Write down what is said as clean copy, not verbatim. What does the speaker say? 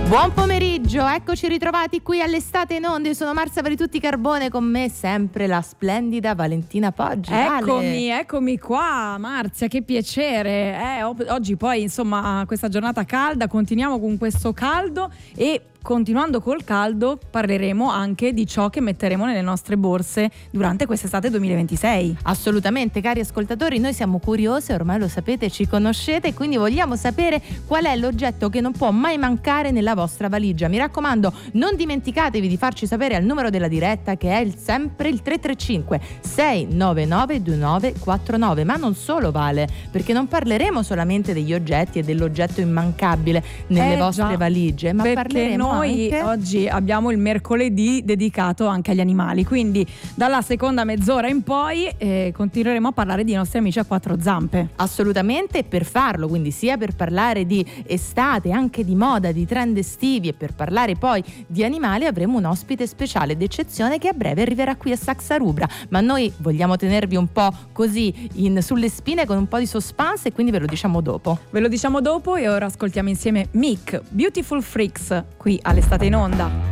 Buon pomeriggio, eccoci ritrovati qui all'Estate in Onda. Io sono Marzia Paritutti Carbone, con me sempre la splendida Valentina Poggi. Eccomi qua Marzia, che piacere. Oggi poi insomma questa giornata calda, continuiamo con questo caldo e continuando col caldo parleremo anche di ciò che metteremo nelle nostre borse durante quest'estate 2026. Assolutamente, cari ascoltatori, noi siamo curiose, ormai lo sapete, ci conoscete, quindi vogliamo sapere qual è l'oggetto che non può mai mancare nella vostra valigia. Mi raccomando, non dimenticatevi di farci sapere al numero della diretta, che è sempre il 335 699 2949. Ma non solo, vale, perché non parleremo solamente degli oggetti e dell'oggetto immancabile nelle vostre valigie, ma parleremo noi anche... oggi abbiamo il mercoledì dedicato anche agli animali, quindi dalla seconda mezz'ora in poi continueremo a parlare di nostri amici a quattro zampe. Assolutamente, per farlo, quindi sia per parlare di estate, anche di moda, di trend estivi, e per parlare poi di animali avremo un ospite speciale d'eccezione che a breve arriverà qui a Saxa Rubra, ma noi vogliamo tenervi un po' così sulle spine con un po' di suspense, e quindi ve lo diciamo dopo. E ora ascoltiamo insieme Mick, Beautiful Freaks, qui all'Estate in Onda.